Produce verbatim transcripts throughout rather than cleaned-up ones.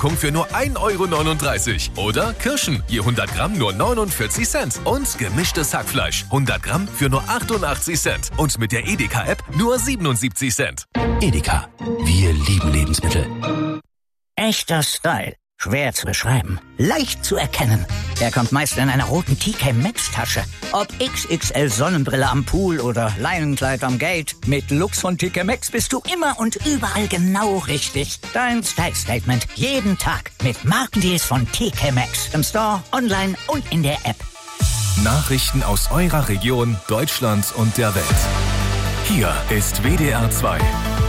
Packung für nur ein Euro neununddreißig. Oder Kirschen, je hundert Gramm nur neunundvierzig Cent. Und gemischtes Hackfleisch, hundert Gramm für nur achtundachtzig Cent. Und mit der Edeka-App nur siebenundsiebzig Cent. Edeka, wir lieben Lebensmittel. Echter Style. Schwer zu beschreiben, leicht zu erkennen. Er kommt meist in einer roten T K Maxx Tasche. Ob X X L Sonnenbrille am Pool oder Leinenkleid am Gate, mit Looks von T K Maxx bist du immer und überall genau richtig. Dein Style Statement jeden Tag mit Markendeals von T K Maxx. Im Store, online und in der App. Nachrichten aus eurer Region, Deutschland und der Welt. Hier ist W D R zwei.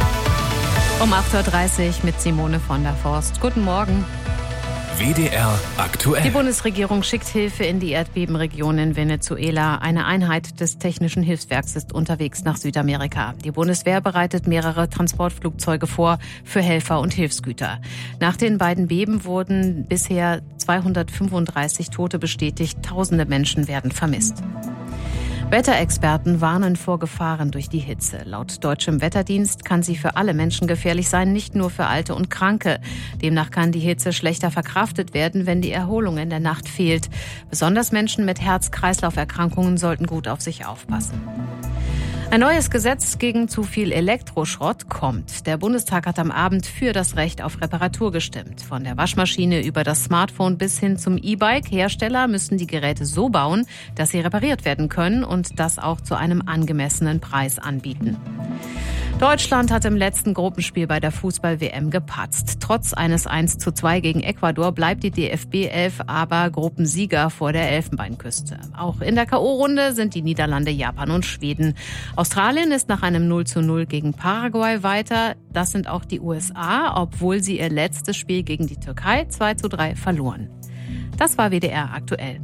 Um acht Uhr dreißig mit Simone von der Forst. Guten Morgen. W D R aktuell. Die Bundesregierung schickt Hilfe in die Erdbebenregion in Venezuela. Eine Einheit des Technischen Hilfswerks ist unterwegs nach Südamerika. Die Bundeswehr bereitet mehrere Transportflugzeuge vor für Helfer und Hilfsgüter. Nach den beiden Beben wurden bisher zweihundertfünfunddreißig Tote bestätigt. Tausende Menschen werden vermisst. Wetterexperten warnen vor Gefahren durch die Hitze. Laut deutschem Wetterdienst kann sie für alle Menschen gefährlich sein, nicht nur für Alte und Kranke. Demnach kann die Hitze schlechter verkraftet werden, wenn die Erholung in der Nacht fehlt. Besonders Menschen mit Herz-Kreislauf-Erkrankungen sollten gut auf sich aufpassen. Ein neues Gesetz gegen zu viel Elektroschrott kommt. Der Bundestag hat am Abend für das Recht auf Reparatur gestimmt. Von der Waschmaschine über das Smartphone bis hin zum E-Bike. Hersteller müssen die Geräte so bauen, dass sie repariert werden können und das auch zu einem angemessenen Preis anbieten. Deutschland hat im letzten Gruppenspiel bei der Fußball-W M gepatzt. Trotz eines eins zu zwei gegen Ecuador bleibt die D F B elf aber Gruppensieger vor der Elfenbeinküste. Auch in der K O-Runde sind die Niederlande, Japan und Schweden. Australien ist nach einem null zu null gegen Paraguay weiter. Das sind auch die U S A, obwohl sie ihr letztes Spiel gegen die Türkei zwei zu drei verloren. Das war W D R aktuell.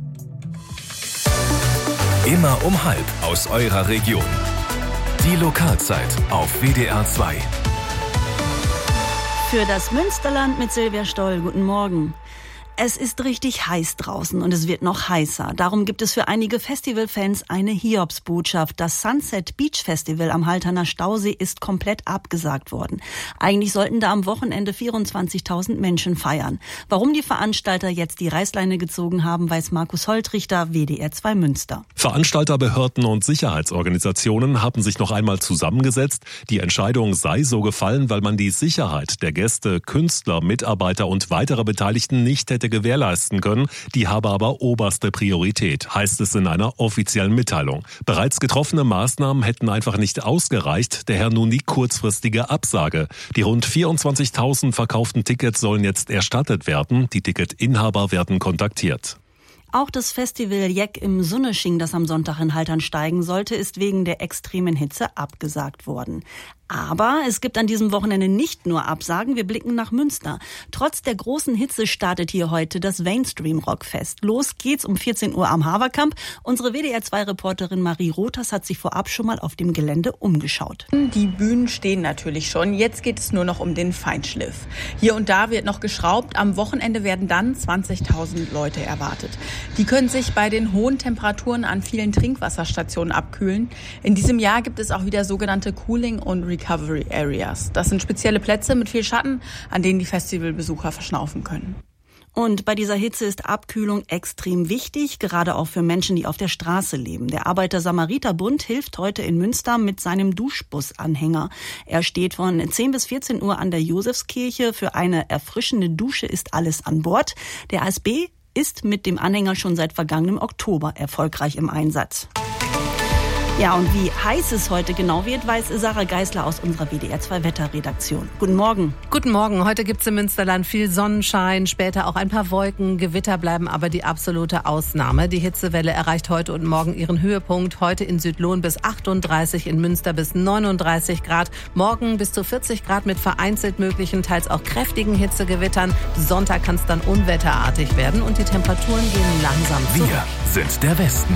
Immer um halb aus eurer Region. Die Lokalzeit auf W D R zwei. Für das Münsterland mit Silvia Stoll. Guten Morgen. Es ist richtig heiß draußen und es wird noch heißer. Darum gibt es für einige Festivalfans eine Hiobsbotschaft. Das Sunset Beach Festival am Halterner Stausee ist komplett abgesagt worden. Eigentlich sollten da am Wochenende vierundzwanzigtausend Menschen feiern. Warum die Veranstalter jetzt die Reißleine gezogen haben, weiß Markus Holtrichter, W D R zwei Münster. Veranstalterbehörden und Sicherheitsorganisationen haben sich noch einmal zusammengesetzt. Die Entscheidung sei so gefallen, weil man die Sicherheit der Gäste, Künstler, Mitarbeiter und weitere Beteiligten nicht hätte gewährleisten können, die habe aber oberste Priorität, heißt es in einer offiziellen Mitteilung. Bereits getroffene Maßnahmen hätten einfach nicht ausgereicht, daher nun die kurzfristige Absage. Die rund vierundzwanzigtausend verkauften Tickets sollen jetzt erstattet werden, die Ticketinhaber werden kontaktiert. Auch das Festival Jeck im Sunnesching, das am Sonntag in Haltern steigen sollte, ist wegen der extremen Hitze abgesagt worden. Aber es gibt an diesem Wochenende nicht nur Absagen, wir blicken nach Münster. Trotz der großen Hitze startet hier heute das Mainstream Rockfest. Los geht's um vierzehn Uhr am Haverkamp. Unsere W D R zwei Reporterin Marie Rothers hat sich vorab schon mal auf dem Gelände umgeschaut. Die Bühnen stehen natürlich schon, jetzt geht es nur noch um den Feinschliff. Hier und da wird noch geschraubt, am Wochenende werden dann zwanzigtausend Leute erwartet. Die können sich bei den hohen Temperaturen an vielen Trinkwasserstationen abkühlen. In diesem Jahr gibt es auch wieder sogenannte Cooling- und Recovery Areas. Das sind spezielle Plätze mit viel Schatten, an denen die Festivalbesucher verschnaufen können. Und bei dieser Hitze ist Abkühlung extrem wichtig, gerade auch für Menschen, die auf der Straße leben. Der Arbeiter-Samariter-Bund hilft heute in Münster mit seinem Duschbus-Anhänger. Er steht von zehn bis vierzehn Uhr an der Josefskirche. Für eine erfrischende Dusche ist alles an Bord. Der A S B ist mit dem Anhänger schon seit vergangenem Oktober erfolgreich im Einsatz. Ja, und wie heiß es heute genau wird, weiß Sarah Geisler aus unserer W D R zwei Wetterredaktion. Guten Morgen. Guten Morgen. Heute gibt's im Münsterland viel Sonnenschein, später auch ein paar Wolken. Gewitter bleiben aber die absolute Ausnahme. Die Hitzewelle erreicht heute und morgen ihren Höhepunkt. Heute in Südlohn bis achtunddreißig, in Münster bis neununddreißig Grad. Morgen bis zu vierzig Grad mit vereinzelt möglichen, teils auch kräftigen Hitzegewittern. Sonntag kann es dann unwetterartig werden und die Temperaturen gehen langsam zurück. Wir sind der Westen.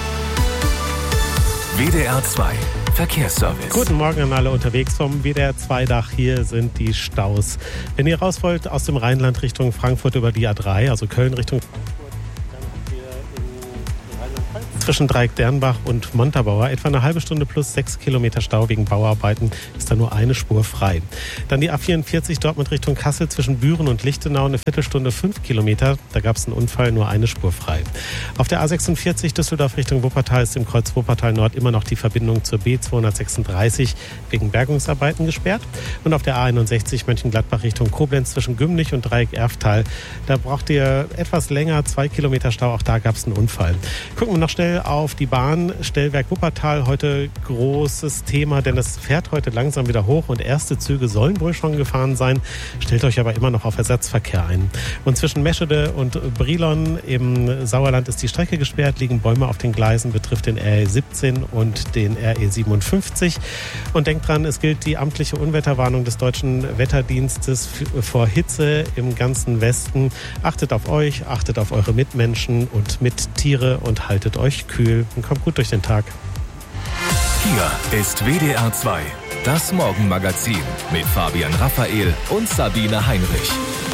W D R zwei Verkehrsservice. Guten Morgen an alle unterwegs vom W D R zwei Dach. Hier sind die Staus. Wenn ihr raus wollt aus dem Rheinland Richtung Frankfurt über die A drei, also Köln Richtung Frankfurt, dann habt ihr in Rheinland-Pfalz zwischen Dreieck-Dernbach und Montabaur etwa eine halbe Stunde plus sechs Kilometer Stau wegen Bauarbeiten, ist da nur eine Spur frei. Dann die A vierundvierzig Dortmund Richtung Kassel zwischen Büren und Lichtenau eine Viertelstunde fünf Kilometer, da gab es einen Unfall, nur eine Spur frei. Auf der A sechsundvierzig Düsseldorf Richtung Wuppertal ist im Kreuz Wuppertal Nord immer noch die Verbindung zur B zweihundertsechsunddreißig wegen Bergungsarbeiten gesperrt. Und auf der A einundsechzig Mönchengladbach Richtung Koblenz zwischen Gümlich und Dreieck-Erftal, da braucht ihr etwas länger, zwei Kilometer Stau, auch da gab es einen Unfall. Gucken wir noch schnell auf die Bahn. Stellwerk Wuppertal, heute großes Thema, denn es fährt heute langsam wieder hoch und erste Züge sollen wohl schon gefahren sein. Stellt euch aber immer noch auf Ersatzverkehr ein. Und zwischen Meschede und Brilon im Sauerland ist die Strecke gesperrt, liegen Bäume auf den Gleisen, betrifft den R E siebzehn und den R E siebenundfünfzig. Und denkt dran, es gilt die amtliche Unwetterwarnung des Deutschen Wetterdienstes vor Hitze im ganzen Westen. Achtet auf euch, achtet auf eure Mitmenschen und Mittiere und haltet euch kühl und kommt gut durch den Tag. Hier ist W D R zwei, das Morgenmagazin mit Fabian Raphael und Sabine Heinrich.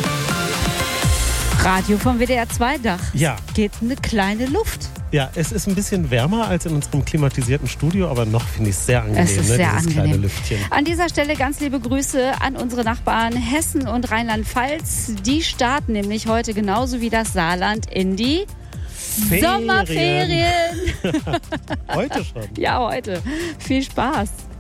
Radio vom W D R zwei Dach. Ja. Geht eine kleine Luft. Ja, es ist ein bisschen wärmer als in unserem klimatisierten Studio, aber noch finde ich es sehr angenehm, es ist ne, sehr dieses angenehm. kleine Lüftchen. An dieser Stelle ganz liebe Grüße an unsere Nachbarn Hessen und Rheinland-Pfalz. Die starten nämlich heute genauso wie das Saarland in die Ferien. Sommerferien. Heute schon. Ja, heute. Viel Spaß.